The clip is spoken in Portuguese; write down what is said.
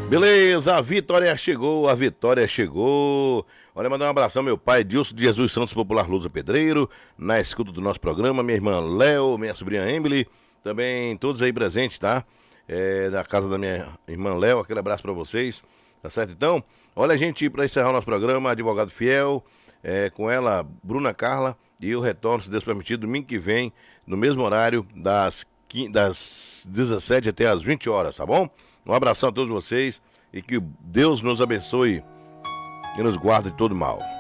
Beleza, a vitória chegou, a vitória chegou. Olha, mandar um abração ao meu pai, Dilson de Jesus Santos Popular Lusa Pedreiro, na escuta do nosso programa, minha irmã Léo, minha sobrinha Emily, também todos aí presentes, tá? Da casa da minha irmã Léo, aquele abraço pra vocês, tá certo? Então, olha a gente, pra encerrar o nosso programa, Advogado Fiel, com ela, Bruna Carla, e eu retorno, se Deus permitir, domingo que vem, no mesmo horário, das 17 até as 20 horas, tá bom? Um abração a todos vocês e que Deus nos abençoe e nos guarde de todo mal.